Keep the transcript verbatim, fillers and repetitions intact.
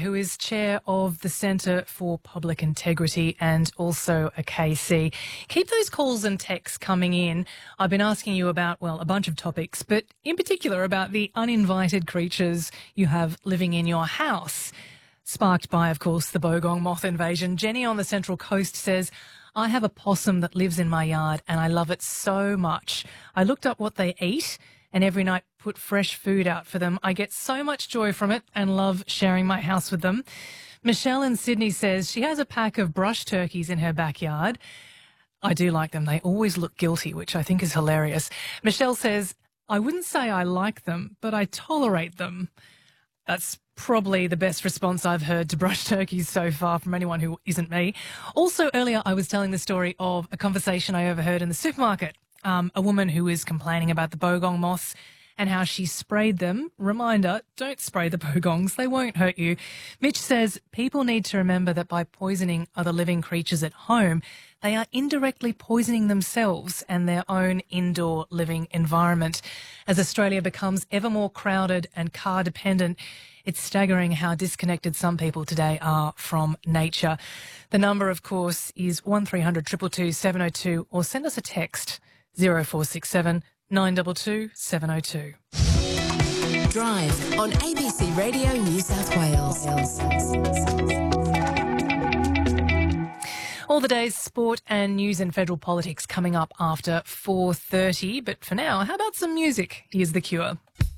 who is chair of the Centre for Public Integrity and also a K C. Keep those calls and texts coming in. I've been asking you about, well, a bunch of topics, but in particular about the uninvited creatures you have living in your house. Sparked by, of course, the bogong moth invasion. Jenny on the Central Coast says, I have a possum that lives in my yard and I love it so much. I looked up what they eat and every night put fresh food out for them. I get so much joy from it and love sharing my house with them. Michelle in Sydney says she has a pack of brush turkeys in her backyard. I do like them. They always look guilty, which I think is hilarious. Michelle says, I wouldn't say I like them, but I tolerate them. That's probably the best response I've heard to brush turkeys so far from anyone who isn't me. Also, earlier I was telling the story of a conversation I overheard in the supermarket. Um, a woman who is complaining about the bogong moths and how she sprayed them. Reminder, don't spray the bogongs. They won't hurt you. Mitch says people need to remember that by poisoning other living creatures at home, they are indirectly poisoning themselves and their own indoor living environment. As Australia becomes ever more crowded and car dependent, it's staggering how disconnected some people today are from nature. The number, of course, is one three hundred two two two seven oh two or send us a text zero four six seven nine two two seven oh two. Drive on A B C Radio New South Wales. All the day's sport and news and federal politics coming up after four thirty. But for now, how about some music? Here's The Cure.